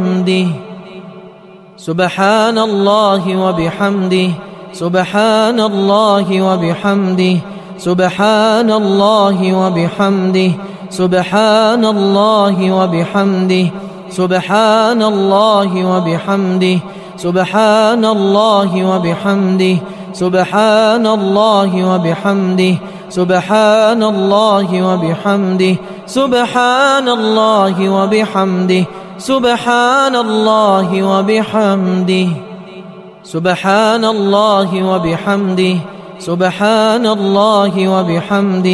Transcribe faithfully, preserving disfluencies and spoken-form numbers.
وبحمده سبحان الله وبحمده سبحان الله وبحمده سبحان الله وبحمده سبحان الله وبحمده سبحان الله وبحمده سبحان الله وبحمده سبحان الله وبحمده سبحان الله وبحمده سبحان الله وبحمده سبحان الله وبحمده سبحان الله وبحمده سبحان الله وبحمده